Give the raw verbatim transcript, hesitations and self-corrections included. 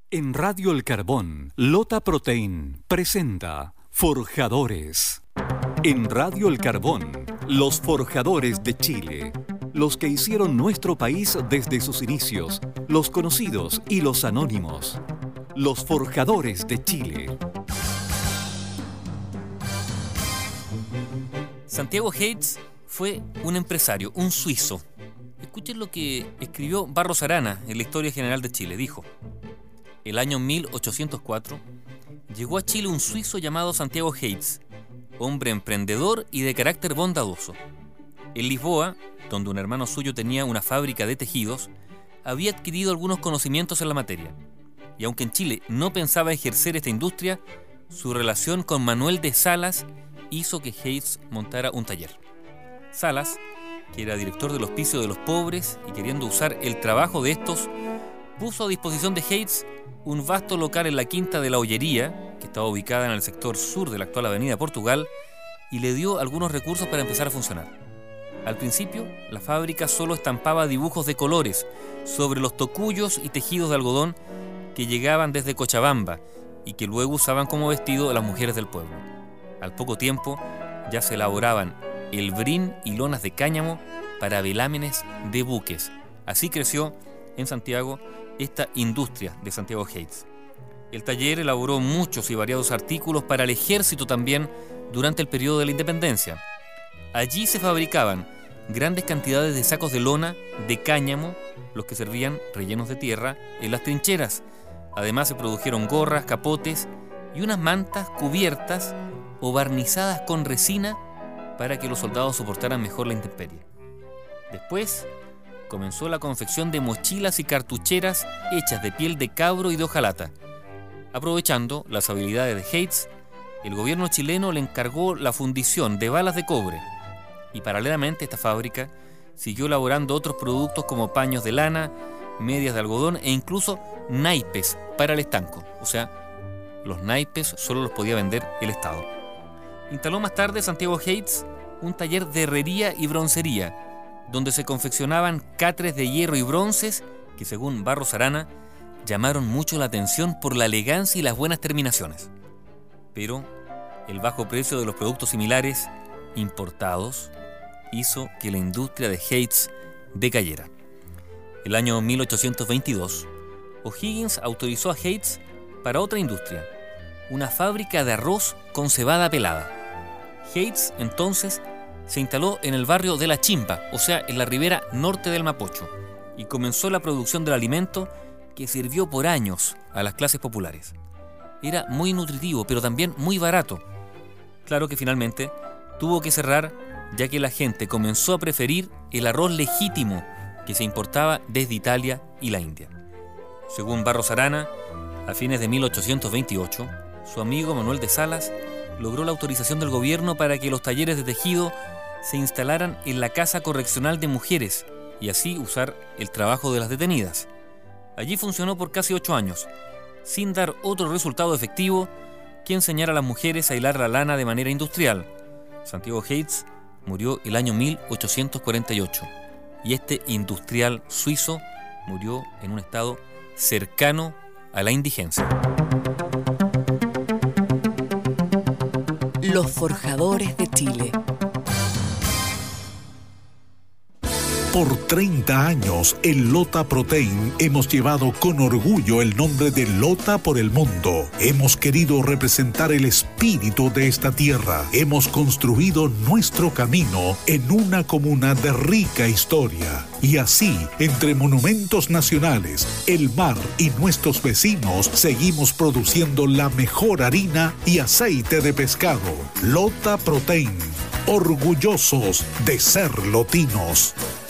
En Radio El Carbón, Lota Protein presenta Forjadores. En Radio El Carbón, los forjadores de Chile. Los que hicieron nuestro país desde sus inicios, los conocidos y los anónimos. Los forjadores de Chile. Santiago Heitz fue un empresario, un suizo. Escuchen lo que escribió Barros Arana en la Historia General de Chile. Dijo: el año mil ochocientos cuatro llegó a Chile un suizo llamado Santiago Heitz, hombre emprendedor y de carácter bondadoso. En Lisboa, donde un hermano suyo tenía una fábrica de tejidos, había adquirido algunos conocimientos en la materia. Y aunque en Chile no pensaba ejercer esta industria, su relación con Manuel de Salas hizo que Heitz montara un taller. Salas, que era director del Hospicio de los Pobres y queriendo usar el trabajo de estos, puso a disposición de Heitz un vasto local en la Quinta de la Ollería, que estaba ubicada en el sector sur de la actual Avenida Portugal, y le dio algunos recursos para empezar a funcionar. Al principio, la fábrica solo estampaba dibujos de colores sobre los tocuyos y tejidos de algodón que llegaban desde Cochabamba y que luego usaban como vestido las mujeres del pueblo. Al poco tiempo, ya se elaboraban el brin y lonas de cáñamo para velámenes de buques. Así creció en Santiago esta industria de Santiago Heitz. El taller elaboró muchos y variados artículos para el ejército también durante el periodo de la independencia. Allí se fabricaban grandes cantidades de sacos de lona, de cáñamo, los que servían rellenos de tierra en las trincheras. Además se produjeron gorras, capotes y unas mantas cubiertas o barnizadas con resina para que los soldados soportaran mejor la intemperie. Después comenzó la confección de mochilas y cartucheras hechas de piel de cabro y de hojalata. Aprovechando las habilidades de Heitz, el gobierno chileno le encargó la fundición de balas de cobre y paralelamente esta fábrica siguió elaborando otros productos como paños de lana, medias de algodón e incluso naipes para el estanco. O sea, los naipes solo los podía vender el Estado. Instaló más tarde Santiago Heitz un taller de herrería y broncería, donde se confeccionaban catres de hierro y bronces que, según Barros Arana, llamaron mucho la atención por la elegancia y las buenas terminaciones. Pero el bajo precio de los productos similares, importados, hizo que la industria de Heitz decayera. El año mil ochocientos veintidós, O'Higgins autorizó a Heitz para otra industria, una fábrica de arroz con cebada pelada. Heitz, entonces, se instaló en el barrio de La Chimba, o sea, en la ribera norte del Mapocho, y comenzó la producción del alimento que sirvió por años a las clases populares. Era muy nutritivo, pero también muy barato. Claro que finalmente tuvo que cerrar, ya que la gente comenzó a preferir el arroz legítimo que se importaba desde Italia y la India. Según Barros Arana, a fines de mil ochocientos veintiocho, su amigo Manuel de Salas logró la autorización del gobierno para que los talleres de tejido se instalaran en la Casa Correccional de Mujeres y así usar el trabajo de las detenidas. Allí funcionó por casi ocho años, sin dar otro resultado efectivo que enseñar a las mujeres a hilar la lana de manera industrial. Santiago Heitz murió el año mil ochocientos cuarenta y ocho y este industrial suizo murió en un estado cercano a la indigencia. Los forjadores de Chile. Por treinta años, en Lota Protein hemos llevado con orgullo el nombre de Lota por el mundo. Hemos querido representar el espíritu de esta tierra. Hemos construido nuestro camino en una comuna de rica historia. Y así, entre monumentos nacionales, el mar y nuestros vecinos, seguimos produciendo la mejor harina y aceite de pescado. Lota Protein, orgullosos de ser lotinos.